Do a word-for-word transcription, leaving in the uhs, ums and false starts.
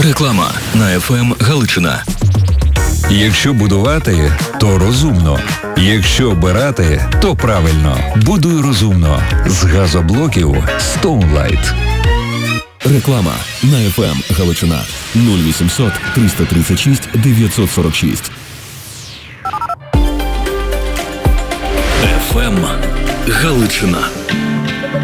Реклама на еф ем Галичина. Якщо будувати, то розумно. Якщо обирати, то правильно. Будуй розумно. З газоблоків Stoneline. Реклама на еф ем Галичина. нуль вісімсот триста тридцять шість дев'ятсот сорок шість. еф ем Галичина.